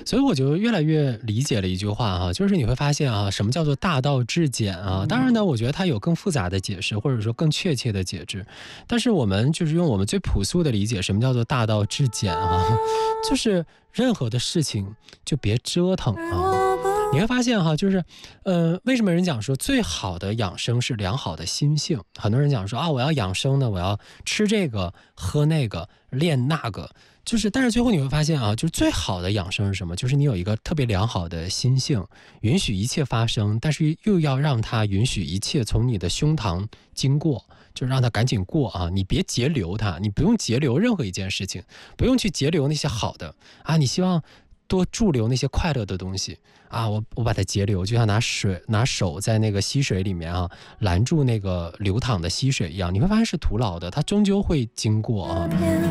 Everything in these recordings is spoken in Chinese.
所以我就越来越理解了一句话哈，就是你会发现啊，什么叫做大道至简啊？当然呢，我觉得它有更复杂的解释，或者说更确切的解释。但是我们就是用我们最朴素的理解，什么叫做大道至简啊？就是任何的事情就别折腾啊。你会发现哈，就是，为什么人讲说最好的养生是良好的心性？很多人讲说啊，我要养生呢，我要吃这个、喝那个、练那个，就是，但是最后你会发现啊，就是最好的养生是什么？就是你有一个特别良好的心性，允许一切发生，但是又要让它允许一切从你的胸膛经过，就让它赶紧过啊！你别截留它，你不用截留任何一件事情，不用去截留那些好的啊，你希望多驻留那些快乐的东西啊，我把它截留，就像拿手在那个溪水里面啊拦住那个流淌的溪水一样，你会发现是徒劳的，它终究会经过啊。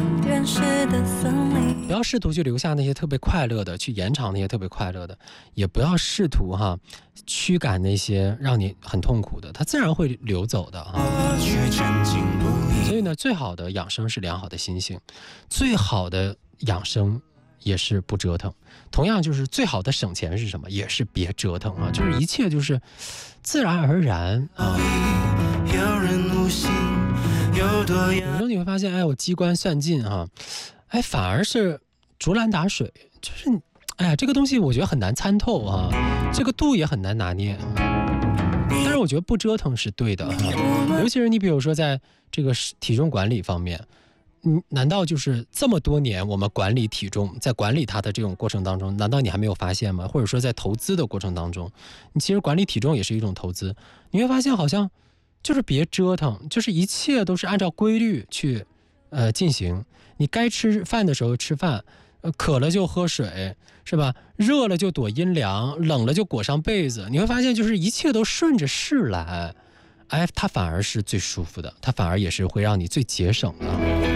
不要试图去留下那些特别快乐的，去延长那些特别快乐的，也不要试图驱赶那些让你很痛苦的，它自然会流走的啊。所以呢，最好的养生是良好的心性，最好的养生也是不折腾。同样就是最好的省钱是什么？也是别折腾啊，就是一切就是自然而然啊。有时候你会发现，哎，我机关算尽哎，反而是竹篮打水，就是哎呀，这个东西我觉得很难参透啊，这个度也很难拿捏。但是我觉得不折腾是对的尤其是你比如说在这个体重管理方面。难道就是这么多年我们管理体重，在管理它的这种过程当中，难道你还没有发现吗？或者说在投资的过程当中，你其实管理体重也是一种投资，你会发现好像就是别折腾，就是一切都是按照规律去进行。你该吃饭的时候吃饭，渴了就喝水，是吧？热了就躲阴凉，冷了就裹上被子。你会发现就是一切都顺着势来，哎，它反而是最舒服的，它反而也是会让你最节省的。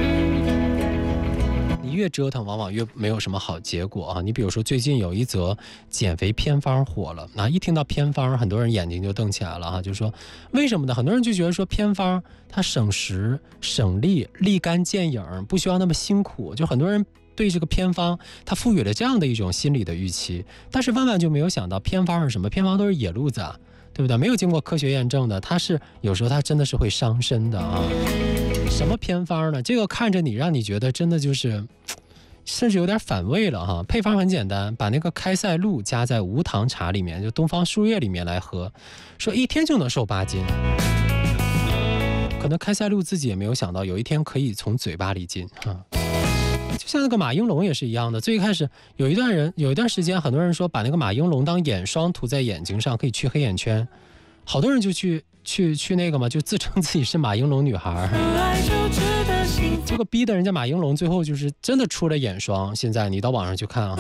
你越折腾往往越没有什么好结果啊！你比如说最近有一则减肥偏方火了，一听到偏方很多人眼睛就瞪起来了就说为什么呢？很多人就觉得说偏方它省时省力，立竿见影，不需要那么辛苦，就很多人对这个偏方它赋予了这样的一种心理的预期，但是万万就没有想到偏方是什么？偏方都是野路子对不对？没有经过科学验证的，它是有时候它真的是会伤身的什么偏方呢？这个看着你让你觉得真的就是甚至有点反胃了配方很简单，把那个开塞露加在无糖茶里面，就东方树叶里面来喝，说1天就能瘦8斤。可能开塞露自己也没有想到有一天可以从嘴巴里进就像那个马应龙也是一样的，最开始有一段时间很多人说把那个马应龙当眼霜涂在眼睛上可以去黑眼圈，好多人就去那个嘛，就自称自己是马应龙女孩，结果逼得人家马应龙最后就是真的出了眼霜。现在你到网上去看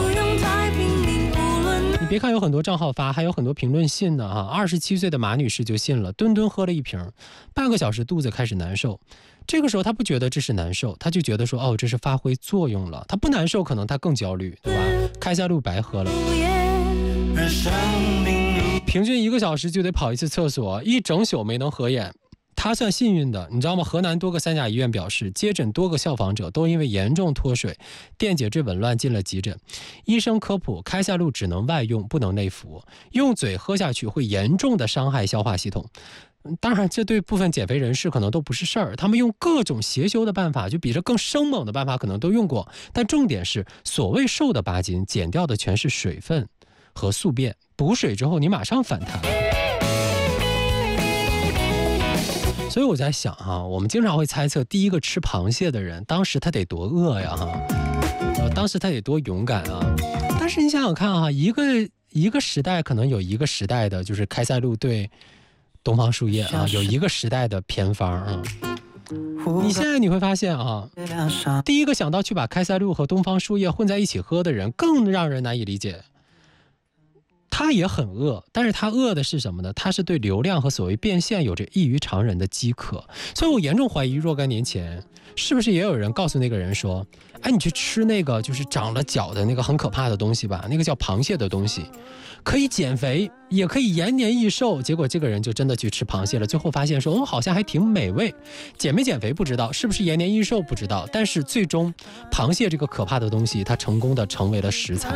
你别看有很多账号发，还有很多评论信的27岁的马女士就信了，顿顿喝了1瓶，半个小时肚子开始难受。这个时候他不觉得这是难受，他就觉得说这是发挥作用了。他不难受可能他更焦虑，对吧？开塞露白喝了，平均1个小时就得跑1次厕所，一整宿没能合眼。他算幸运的，你知道吗？河南多个3甲医院表示，接诊多个效仿者都因为严重脱水、电解质紊乱进了急诊。医生科普，开塞露只能外用，不能内服，用嘴喝下去会严重的伤害消化系统。当然这对部分减肥人士可能都不是事儿，他们用各种邪修的办法，就比这更生猛的办法可能都用过，但重点是所谓瘦的8斤，减掉的全是水分和宿便，补水之后你马上反弹。所以我在想我们经常会猜测第一个吃螃蟹的人当时他得多饿呀当时他得多勇敢但是你想想看一个时代可能有一个时代的就是开塞露对东方树叶有一个时代的偏方你现在你会发现第一个想到去把开塞露和东方树叶混在一起喝的人更让人难以理解。 他也很饿，但是他饿的是什么呢？他是对流量和所谓变现有着异于常人的饥渴。所以我严重怀疑若干年前是不是也有人告诉那个人说，哎，你去吃那个就是长了脚的那个很可怕的东西吧，那个叫螃蟹的东西，可以减肥也可以延年益寿。结果这个人就真的去吃螃蟹了，最后发现说，好像还挺美味，减没减肥不知道，是不是延年益寿不知道，但是最终螃蟹这个可怕的东西它成功的成为了食材，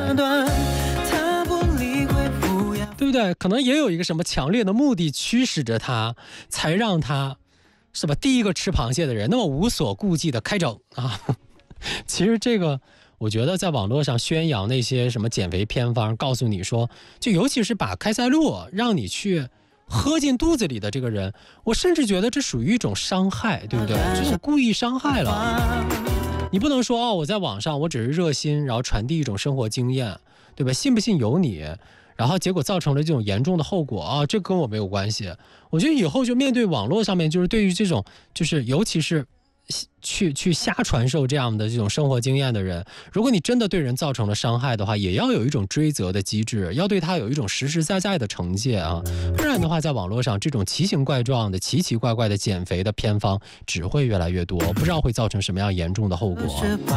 对不对？可能也有一个什么强烈的目的驱使着他，才让他是吧第一个吃螃蟹的人那么无所顾忌的开整啊。其实这个我觉得在网络上宣扬那些什么减肥偏方，告诉你说，就尤其是把开塞露让你去喝进肚子里的这个人，我甚至觉得这属于一种伤害，对不对？这是故意伤害了。你不能说我在网上我只是热心，然后传递一种生活经验，对吧？信不信由你。然后结果造成了这种严重的后果这跟我没有关系。我觉得以后就面对网络上面，就是对于这种就是尤其是去瞎传授这样的这种生活经验的人，如果你真的对人造成了伤害的话，也要有一种追责的机制，要对他有一种实实在在的惩戒不然的话在网络上这种奇形怪状的奇奇怪怪的减肥的偏方只会越来越多，不知道会造成什么样严重的后果